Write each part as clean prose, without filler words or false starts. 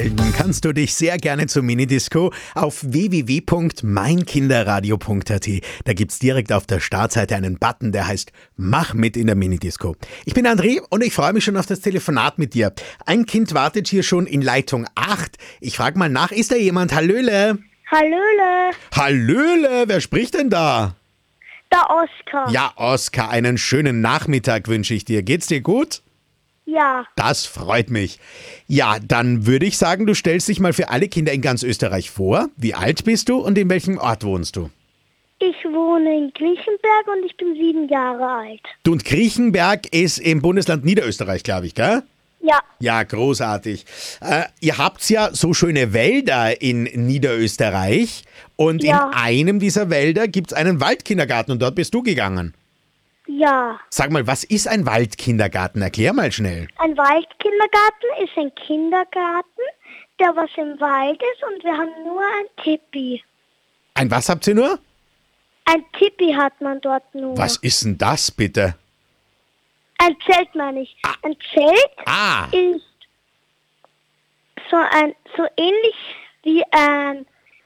anmelden kannst du dich sehr gerne zur Minidisco auf www.meinkinderradio.at. Da gibt's direkt auf der Startseite einen Button, der heißt Mach mit in der Minidisco. Ich bin André und ich freue mich schon auf das Telefonat mit dir. Ein Kind wartet hier schon in Leitung 8. Ich frage mal nach, ist da jemand? Hallöle? Hallöle, Hallöle, wer spricht denn da? der Oskar. Ja, Oskar, einen schönen Nachmittag wünsche ich dir. Geht's dir gut? Ja, Das freut mich. Ja, dann würde ich sagen, du stellst dich mal für alle Kinder in ganz Österreich vor. Wie alt bist du und in welchem Ort wohnst du? ich wohne in Griechenberg und ich bin 7 Jahre alt. Du, und Griechenberg ist im Bundesland Niederösterreich, glaube ich, gell? Ja, Ja, großartig. Ihr habt ja so schöne Wälder in Niederösterreich und Ja. in einem dieser Wälder gibt's einen Waldkindergarten und dort bist du gegangen. ja. Sag mal, was ist ein Waldkindergarten? Erklär mal schnell. Ein Waldkindergarten ist ein Kindergarten, der was im Wald ist und wir haben nur ein Tipi. Ein was habt ihr nur? Ein Tipi hat man dort nur. Was ist denn das bitte? Ein Zelt meine ich. Ein Zelt Ah, ist so ähnlich wie ein,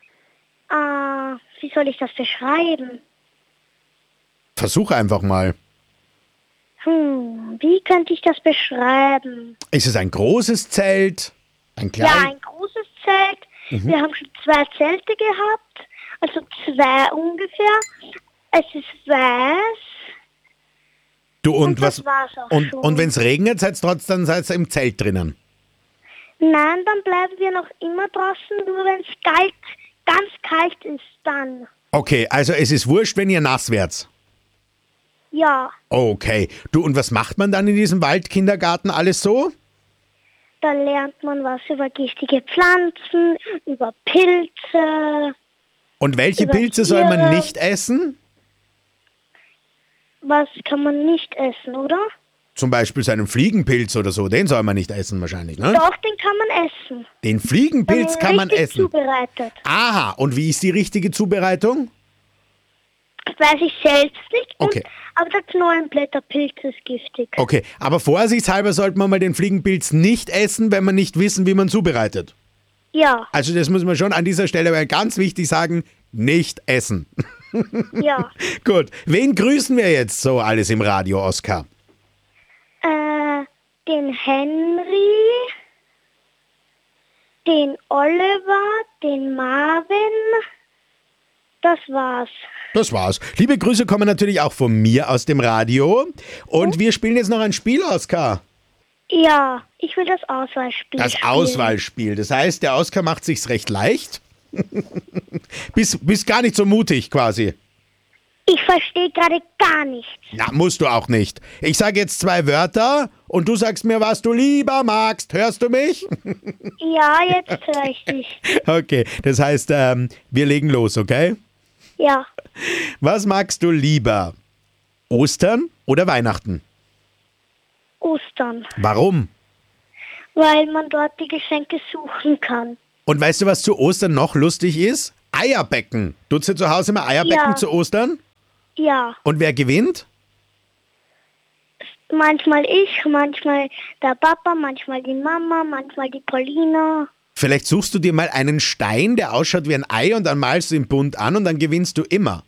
wie soll ich das beschreiben? versuch einfach mal. Wie könnte ich das beschreiben? Ist es ein großes Zelt? Ein kleines? Ja, ein großes Zelt. Wir haben schon 2 Zelte gehabt, also 2 ungefähr. Es ist weiß. Du, und das was? war's auch Und, schon. und wenn es regnet, seid ihr im Zelt drinnen. Nein, dann bleiben wir noch immer draußen, nur wenn es kalt, ganz kalt ist, dann. Okay, also es ist wurscht, wenn ihr nass werdet. Ja, Okay. Du, und was macht man dann in diesem Waldkindergarten alles so? da lernt man was über giftige Pflanzen, über Pilze. Und welche Über Pilze soll man Tiere. nicht essen? Was kann man nicht essen, oder? Zum Beispiel so einen Fliegenpilz oder so, den soll man nicht essen wahrscheinlich, ne? Doch, den kann man essen. Den Wenn Fliegenpilz er kann man richtig essen. zubereitet. Aha, und wie ist die richtige Zubereitung? Das weiß ich selbst nicht. Okay. Aber der Knollenblätterpilz ist giftig. Okay, aber vorsichtshalber sollte man mal den Fliegenpilz nicht essen, wenn man nicht wissen, wie man zubereitet. Ja, Also das muss man schon an dieser Stelle mal ganz wichtig sagen, nicht essen. ja. Gut, wen grüßen wir jetzt so alles im Radio, Oskar? Den Henry, den Oliver, den Marvin. Das war's. Das war's. Liebe Grüße kommen natürlich auch von mir aus dem Radio. Und wir spielen jetzt noch ein Spiel, Oskar. Ja, ich will das Auswahlspiel Das spielen. Auswahlspiel. Das heißt, der Oskar macht sich's recht leicht. Bist gar nicht so mutig quasi. Ich verstehe gerade gar nichts. Na, musst du auch nicht. Ich sage jetzt 2 Wörter und du sagst mir, was du lieber magst. Hörst du mich? Ja, jetzt höre ich dich. Okay, das heißt, wir legen los, okay? Ja, Was magst du lieber? Ostern oder Weihnachten? Ostern. Warum? Weil man dort die Geschenke suchen kann. Und weißt du, was zu Ostern noch lustig ist? Eierbecken. Tutst du zu Hause immer Eierbecken Ja. zu Ostern? Ja, Und wer gewinnt? manchmal ich, manchmal der Papa, manchmal die Mama, manchmal die Paulina. Vielleicht suchst du dir mal einen Stein, der ausschaut wie ein Ei und dann malst du ihn bunt an und dann gewinnst du immer.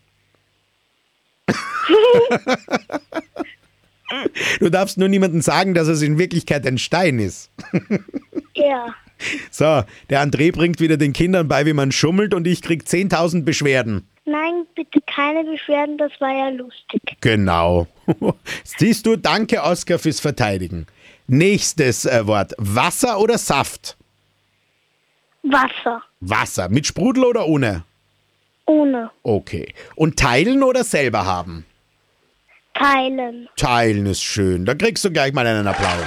Du darfst nur niemandem sagen, dass es in Wirklichkeit ein Stein ist. Ja, So, der André bringt wieder den Kindern bei, wie man schummelt und ich krieg 10.000 Beschwerden. nein, bitte keine Beschwerden, das war ja lustig. Genau. Siehst du, danke Oskar fürs Verteidigen. Nächstes Wort. Wasser oder Saft? Wasser, Wasser. Mit Sprudel oder ohne? ohne Okay. Und teilen oder selber haben? Teilen. Teilen ist schön. Da kriegst du gleich mal einen Applaus.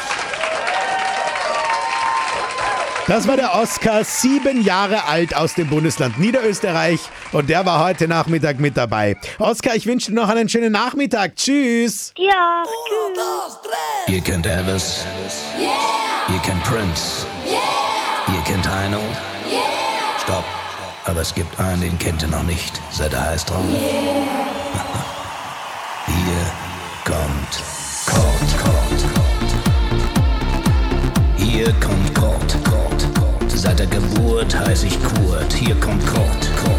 Das war der Oskar, 7 Jahre alt aus dem Bundesland Niederösterreich und der war heute Nachmittag mit dabei. Oskar, ich wünsche dir noch einen schönen Nachmittag. Tschüss. Ja, tschüss. Ihr kennt Elvis. Ihr kennt Prince. Ihr kennt Heino. Stopp. Aber es gibt einen, den kennt ihr noch nicht. Seid ihr heiß drauf? Hier kommt Kurt. Hier kommt Kurt. Seit der Geburt heiß ich Kurt, hier kommt Kurt.